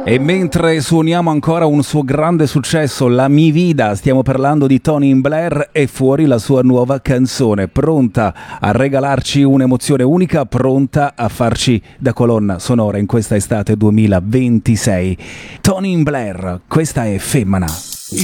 E mentre suoniamo ancora un suo grande successo, La Mi Vida, stiamo parlando di Tony Blair, e fuori la sua nuova canzone, pronta a regalarci un'emozione unica, pronta a farci da colonna sonora in questa estate 2026. Tony Blair, questa è Femmina.